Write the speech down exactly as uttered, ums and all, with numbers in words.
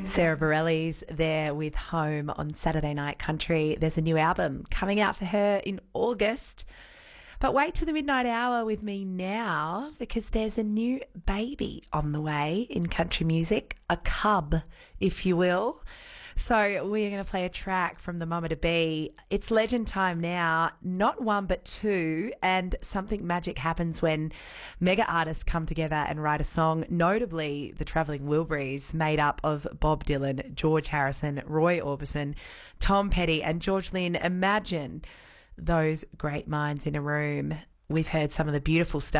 Sarah Bareilles there with Home on Saturday Night Country. There's a new album coming out for her in August. But wait till the midnight hour with me now, because there's a new baby on the way in country music, a cub, if you will. So we're going to play a track from the Mama to Be. It's legend time now, not one but two, and something magic happens when mega artists come together and write a song, notably the Travelling Wilburys, made up of Bob Dylan, George Harrison, Roy Orbison, Tom Petty and George Lynn. Imagine those great minds in a room. We've heard some of the beautiful stuff